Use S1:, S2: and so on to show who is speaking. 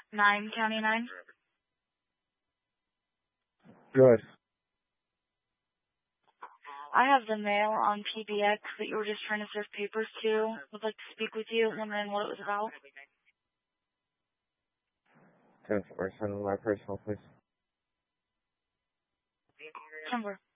S1: 9 County 9.
S2: Good.
S1: I have the mail on PBX that you were just trying to serve papers to. Would like to speak with you, wondering what it was about.
S2: 10-4, send my personal, please.
S1: 10-4.